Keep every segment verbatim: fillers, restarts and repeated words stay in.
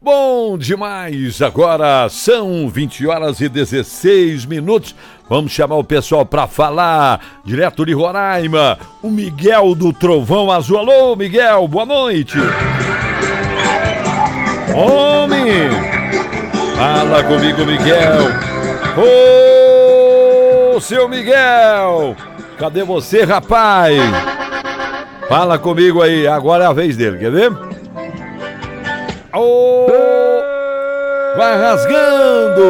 Bom demais, agora são vinte horas e dezesseis minutos. Vamos chamar o pessoal para falar, direto de Roraima, o Miguel do Trovão Azul. Alô, Miguel, boa noite. Homem, fala comigo, Miguel. Ô, seu Miguel, cadê você, rapaz? Fala comigo aí, agora é a vez dele, quer ver? Oh, vai rasgando!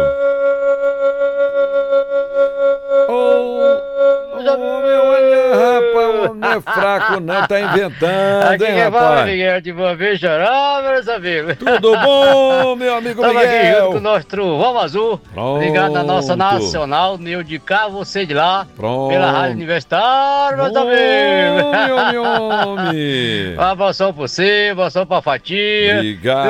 Oh, oh, meu, olha, rapaz, não é fraco não, tá inventando, aqui hein, quem rapaz? fala, Miguel, de Boa Vista, chorar, meus amigos. Tudo bom, meu amigo Estamos aqui junto com o Miguel? nosso Trovão Azul, Pronto. ligado na nossa nacional, Nil de cá, você de lá, Pronto. pela Rádio Universitária, meus Ô, amigos. meu homem! Um abração pra você, um abração pra Fatia. Obrigado!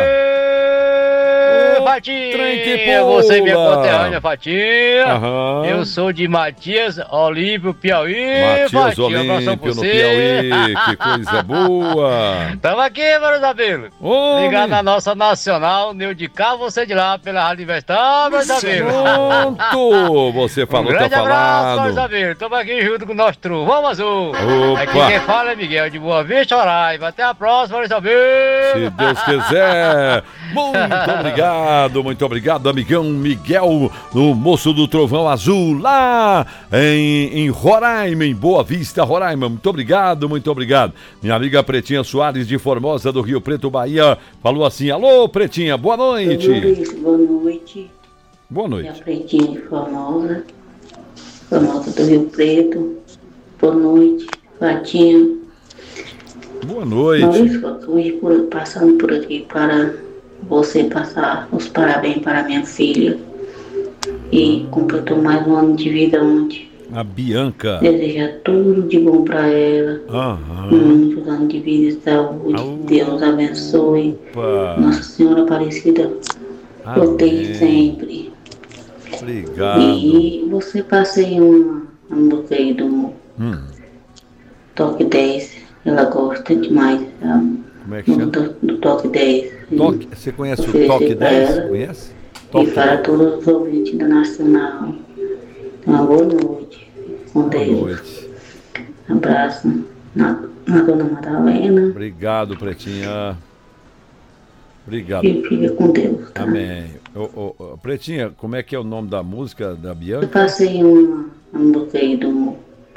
Ê, Ô, Fatinha, trem que pula. você minha conterrânea, Fatinha. Aham. Eu sou de Matias Olímpio, Piauí. Matias Fatinha, um abração pra Olímpio no você. Piauí, que coisa boa! Tamo aqui, meus amigos. Homem. Ligado na nossa nacional, Nil de cá, você de lá, pela Rádio Universitária, meus amigos. Pronto! Você Um falou, tá grande abraço, meus falado. amigos. Estamos aqui junto com o nosso Trovão Azul. Opa. Aqui quem fala é Miguel de Boa Vista, Roraima. Até a próxima, meus amigos. Se Deus quiser. Muito obrigado, muito obrigado, amigão Miguel, o moço do Trovão Azul, lá em, em Roraima, em Boa Vista, Roraima. Muito obrigado, muito obrigado. Minha amiga Pretinha Soares, de Formosa, do Rio Preto, Bahia, falou assim: alô, Pretinha, boa noite. Luiz, boa noite. Boa Minha noite. Pretinha de Formosa, Formosa do Rio Preto. Boa noite, Fatinha. Boa noite. Maurício, hoje por, passando por aqui para você passar os parabéns para minha filha. E completou mais um ano de vida ontem. A Bianca. Desejar tudo de bom para ela. Aham. Muitos anos de vida e saúde. Au. Deus abençoe. Opa. Nossa Senhora Aparecida proteja Amém. sempre. Obrigado. E você passei uma, um música aí do Hum, Toque dez, ela gosta demais. A como é que chama? música do, do Toque dez. Toque, você conhece o Oferecer Toque pra dez? ela. Conhece? E Toque para todos os ouvintes da Nacional. Uma boa noite. Com Boa Deus. noite. Abraço na, na Dona Madalena. Obrigado, Pretinha. Obrigado. E fica com Deus. Tá? Amém. Ô, ô, ô, Pretinha, como é que é o nome da música da Eu Bianca? passei uma, uma música aí do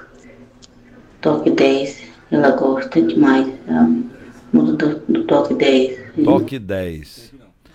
Toque dez. Ela gosta demais. A música do, do Toque dez. Toque dez.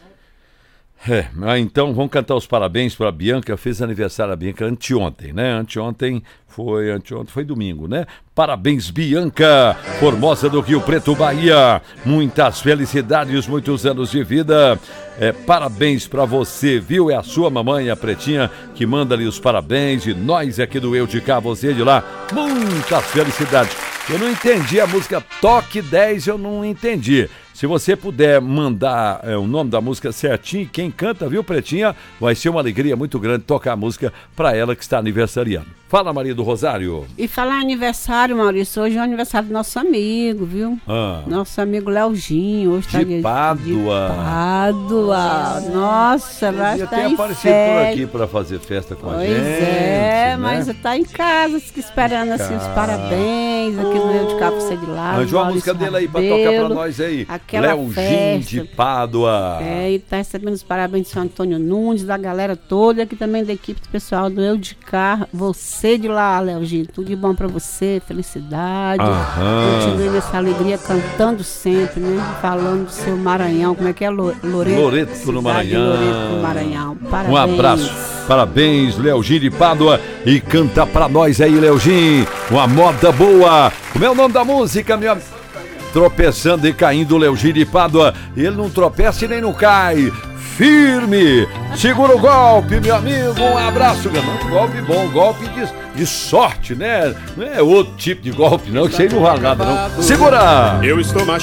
É, ah, então vamos cantar os parabéns para a Bianca. Fez aniversário a Bianca anteontem, né? Anteontem foi, anteontem foi domingo, né? Parabéns, Bianca, Formosa do Rio Preto, Bahia. Muitas felicidades, muitos anos de vida. É, parabéns para você, viu? É a sua mamãe, a Pretinha, que manda ali os parabéns. E nós aqui do Eu de Cá, você de lá. Muitas felicidades. Eu não entendi a música Toque dez, eu não entendi. Se você puder mandar é, o nome da música certinho, quem canta, viu, Pretinha? Vai ser uma alegria muito grande tocar a música para ela que está aniversariando. Fala, Maria do Rosário. E falar em aniversário, Maurício, hoje é o aniversário do nosso amigo, viu? Ah, Nosso amigo Leozinho, hoje tá de Pádua. De Pádua. Nossa, vai Podia estar ter em aparecido festa. por aqui para fazer festa com a Pois gente. é, né? mas tá em casa, esperando assim os Cara. parabéns, aqui no Eu de Cá, você de lá. Arranjou a Maurício música dele aí para tocar Rabelo, para nós aí. aquela Leozinho de festa. Pádua. É, e tá recebendo os parabéns do seu Antônio Nunes, da galera toda, aqui também da equipe do pessoal do Eu de Cá, você de lá, Leozinho, tudo de bom pra você, felicidade, Aham. continue nessa alegria, cantando sempre, né, falando do seu Maranhão, como é que é, Lo- Loreto? Loreto no Cidade de Maranhão. Loreto no Maranhão, parabéns. Um abraço, parabéns, Leozinho de Pádua. E canta pra nós aí, Leozinho, uma moda boa. Como é o nome da música, meu amigo? Tropeçando e caindo, Leozinho de Pádua. Ele não tropeça e nem não cai. Firme, segura o golpe, meu amigo. Um abraço, não, golpe bom, golpe de, de sorte, né? Não é outro tipo de golpe, não, que você não vale nada, não. Segura! Eu estou